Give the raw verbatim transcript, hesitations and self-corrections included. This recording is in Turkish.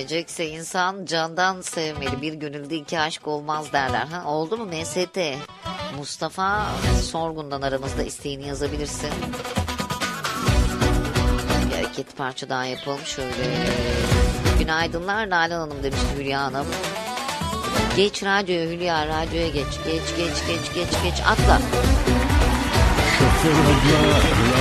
Sevecekse insan candan sevmeli. Bir gönülde iki aşk olmaz derler. Ha, oldu mu M S T? Mustafa Sorgun'dan aramızda isteğini yazabilirsin. Bir hareket parça daha yapalım şöyle. Günaydınlar Nalan Hanım demişti Hülya Hanım. Geç radyoya Hülya, radyoya geç. Geç geç geç geç geç atla. Şoför abla